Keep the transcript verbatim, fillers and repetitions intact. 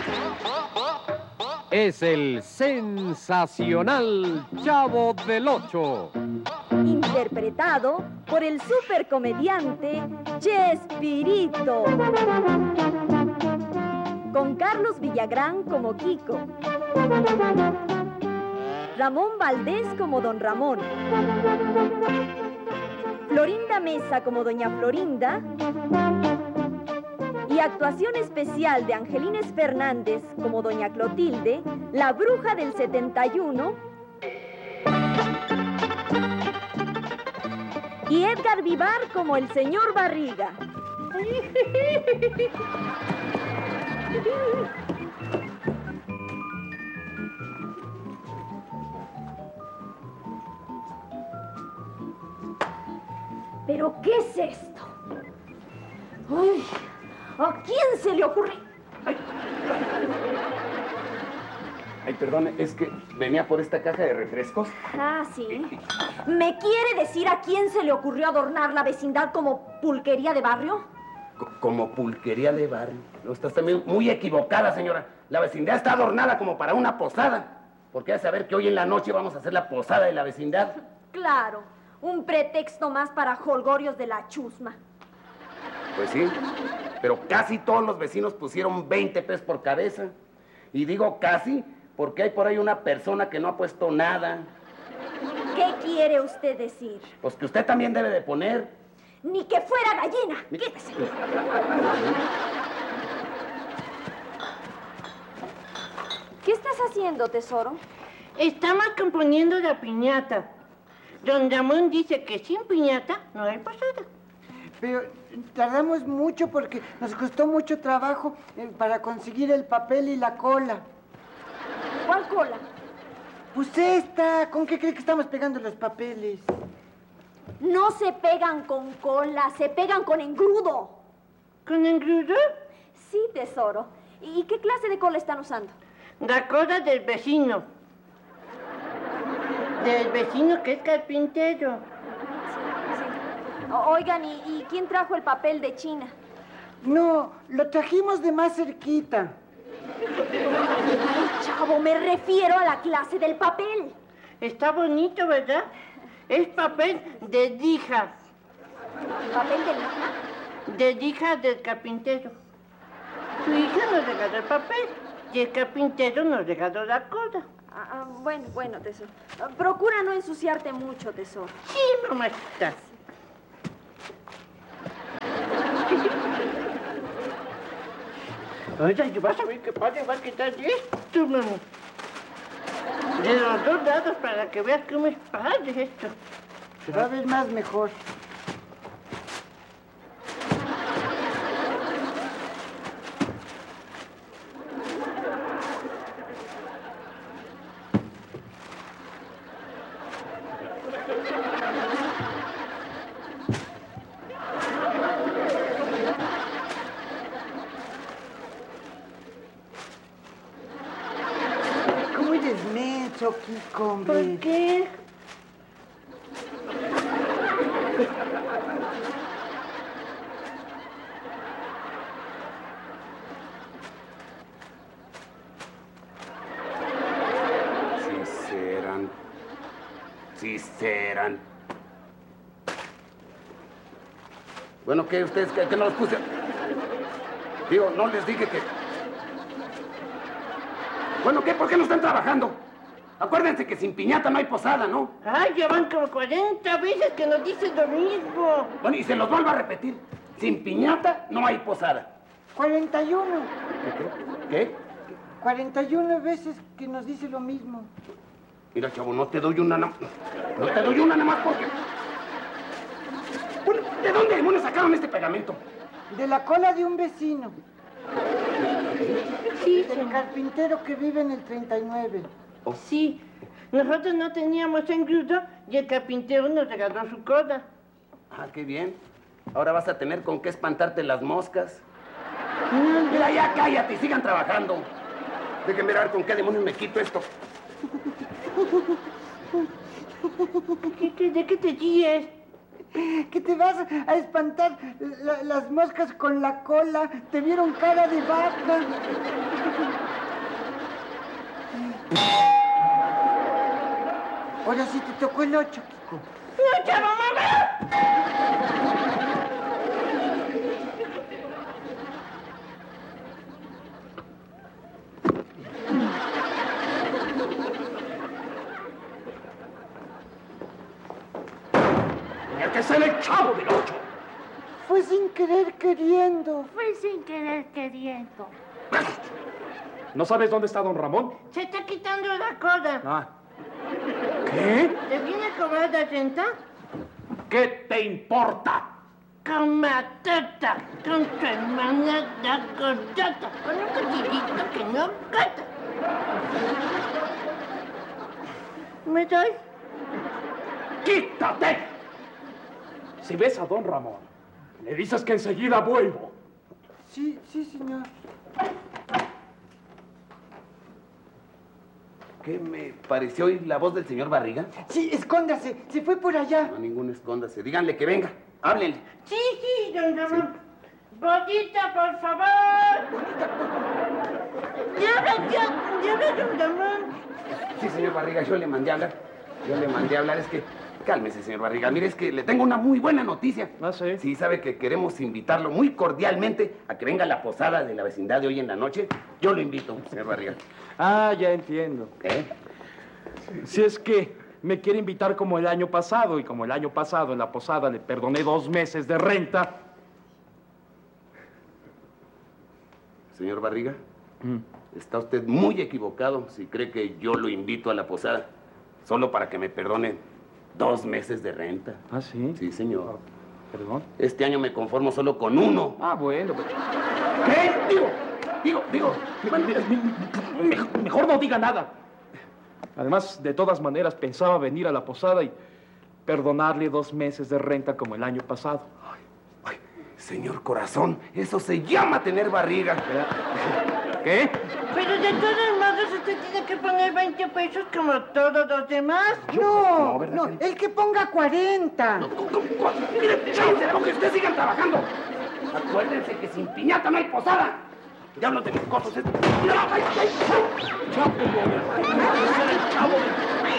Es el sensacional Chavo del Ocho. Interpretado por el supercomediante Chespirito. Con Carlos Villagrán como Kiko. Ramón Valdés como Don Ramón. Florinda Mesa como Doña Florinda. Y actuación especial de Angelines Fernández como Doña Clotilde, la bruja del setenta y uno. Y Edgar Vivar como el señor Barriga. ¿Pero qué es esto? ¡Uy! ¿A quién se le ocurre? Ay. Ay, perdón, es que venía por esta caja de refrescos. Ah, ¿sí? ¿Me quiere decir a quién se le ocurrió adornar la vecindad como pulquería de barrio? C- como pulquería de barrio. No, estás también muy equivocada, señora. La vecindad está adornada como para una posada. Porque hay que saber que hoy en la noche vamos a hacer la posada de la vecindad. Claro, un pretexto más para jolgorios de la chusma. Pues sí, pero casi todos los vecinos pusieron veinte pesos por cabeza. Y digo casi porque hay por ahí una persona que no ha puesto nada. ¿Qué quiere usted decir? Pues que usted también debe de poner. Ni que fuera gallina. Quítese. ¿Qué estás haciendo, tesoro? Estamos componiendo la piñata. Don Ramón dice que sin piñata no hay posada. Pero tardamos mucho porque nos costó mucho trabajo eh, para conseguir el papel y la cola. ¿Cuál cola? Pues esta, ¿con qué cree que estamos pegando los papeles? No se pegan con cola, se pegan con engrudo. ¿Con engrudo? Sí, tesoro. ¿Y qué clase de cola están usando? La cola del vecino. Del vecino que es carpintero. Oigan, ¿y, ¿y quién trajo el papel de China? No, lo trajimos de más cerquita. Ay, chavo, me refiero a la clase del papel. Está bonito, ¿verdad? Es papel de lija. ¿Papel de lija? De lija del carpintero. Su hija nos regaló el papel y el carpintero nos regaló la cola. Ah, ah, bueno, bueno, tesoro. Procura no ensuciarte mucho, tesoro. Sí, mamacita. Oye, vas a ver qué padre va a quitar esto, mami. De los dos lados para que veas cómo es padre esto. Se va a ver más mejor. Kiko, hombre. ¿Por qué? Sí serán. Sí serán. Bueno, ¿qué ustedes? ¿Qué, qué no los puse? Digo, no les dije que... Bueno, ¿qué? ¿Por qué no están trabajando? Acuérdense que sin piñata no hay posada, ¿no? Ay, ya van como cuarenta veces que nos dicen lo mismo. Bueno, y se los vuelvo a repetir. Sin piñata no hay posada. cuarenta y uno. ¿Qué? ¿Qué? cuarenta y una veces que nos dice lo mismo. Mira, chavo, no te doy una nada No te doy una nada más porque... Bueno, ¿de dónde demonios sacaron este pegamento? De la cola de un vecino. Sí, del carpintero que vive en el treinta y nueve. Oh. Sí, nosotros no teníamos engrudo y el carpintero nos regaló su cola. Ah, qué bien. Ahora vas a tener con qué espantarte las moscas. No, Mira, ya cállate y sigan trabajando. Déjenme ver con qué demonios me quito esto. ¿Qué, qué, ¿De qué te ríes? Que te vas a espantar la- las moscas con la cola. Te vieron cara de vaca. Ahora sí te tocó el ocho, Kiko. ¡No, chavo, mamá! ¡Tenía que ser el Chavo del Ocho! Fue sin querer queriendo. Fue sin querer queriendo. ¿No sabes dónde está don Ramón? Se está quitando la cola. Ah. ¿Qué? ¿Te viene a cobrar la renta? ¿Qué te importa? Con Matata, con tu hermana la gordota, con un cotillito que no cata. ¿Me doy? ¡Quítate! Si ves a don Ramón, le dices que enseguida vuelvo. Sí, sí, señor. ¿Qué me pareció oír la voz del señor Barriga? Sí, escóndase. Se fue por allá. No, ningún escóndase. Díganle que venga. Háblenle. Sí, sí, don Ramón. Bonita, por favor. Llame, ya, llame, don Ramón. Sí, señor Barriga, yo le mandé a hablar. Yo le mandé a hablar. Es que... Cálmese, señor Barriga. Mire, es que le tengo una muy buena noticia. ¿Ah, sí? Sí, sabe que queremos invitarlo muy cordialmente a que venga a la posada de la vecindad de hoy en la noche. Yo lo invito, señor Barriga. Ah, ya entiendo. ¿Eh? Si es que me quiere invitar como el año pasado, y como el año pasado en la posada le perdoné dos meses de renta. Señor Barriga, está usted muy equivocado si cree que yo lo invito a la posada solo para que me perdone dos meses de renta. ¿Ah, sí? Sí, señor. Perdón. Este año me conformo solo con uno. Ah, bueno. Pues... ¿Qué? Digo, digo, digo. Bueno, mejor, mejor no diga nada. Además, de todas maneras, pensaba venir a la posada y perdonarle dos meses de renta como el año pasado. Ay, ay, señor corazón, eso se llama tener barriga. ¿Qué? Pero de todos modos usted tiene que poner veinte pesos como todos los demás. No, No, ¿verdad no, que- el que ponga cuarenta. Mire, cállense la boca y ustedes sigan trabajando. Acuérdense que sin piñata no hay posada. Diablos de mis cosas. Esto... ¡No! ¡Ay, ay! ¡Chavo! ¡Chavo! ¡Chavo!